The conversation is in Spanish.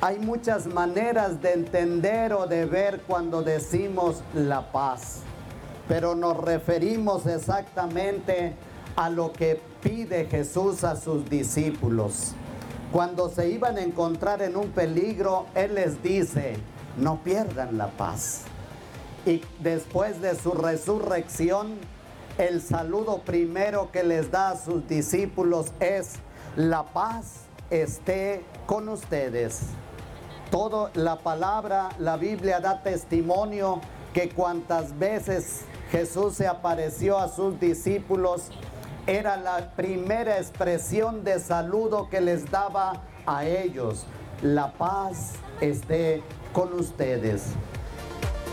Hay muchas maneras de entender o de ver cuando decimos la paz, pero nos referimos exactamente a lo que pide Jesús a sus discípulos. Cuando se iban a encontrar en un peligro, Él les dice, no pierdan la paz. Y después de su resurrección, el saludo primero que les da a sus discípulos es, la paz esté con ustedes. Toda la palabra, la Biblia da testimonio que cuantas veces Jesús se apareció a sus discípulos, era la primera expresión de saludo que les daba a ellos. La paz esté con ustedes.